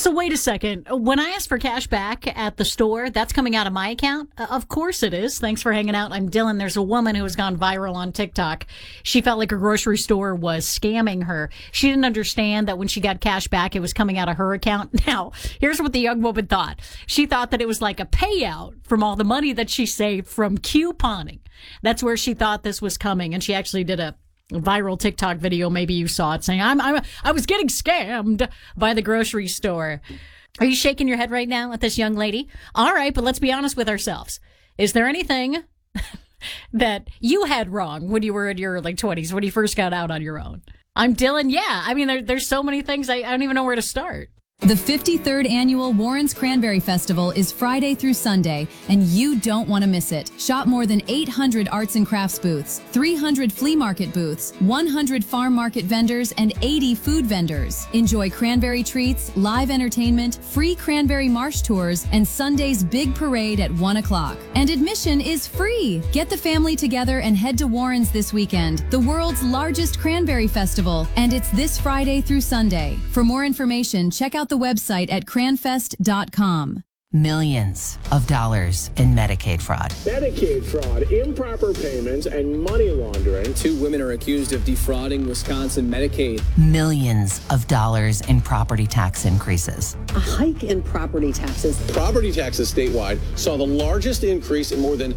So wait a second. When I ask for cash back at the store, that's coming out of my account? Of course it is. Thanks for hanging out. I'm Dylan. There's a woman who has gone viral on TikTok. She felt like a grocery store was scamming her. She didn't understand that when she got cash back, it was coming out of her account. Now, here's what the young woman thought. She thought that it was like a payout from all the money that she saved from couponing. That's where she thought this was coming. And she actually did a viral TikTok video, maybe you saw it, saying, I was getting scammed by the grocery store. Are you shaking your head right now at this young lady? All right, but let's be honest with ourselves. Is there anything that you had wrong when you were in your 20s, when you first got out on your own? I'm Dylan. Yeah, I mean, there's so many things, I don't even know where to start. The 53rd Annual Warren's Cranberry Festival is Friday through Sunday, and you don't want to miss it. Shop more than 800 arts and crafts booths, 300 flea market booths, 100 farm market vendors, and 80 food vendors. Enjoy cranberry treats, live entertainment, free cranberry marsh tours, and Sunday's big parade at 1 o'clock. And admission is free. Get the family together and head to Warren's this weekend, the world's largest cranberry festival, and it's this Friday through Sunday. For more information, check out the website at cranfest.com. Millions of dollars in Medicaid fraud. Medicaid fraud, improper payments, and money laundering. 2 women are accused of defrauding Wisconsin Medicaid. Millions of dollars in property tax increases. A hike in property taxes. Property taxes statewide saw the largest increase in more than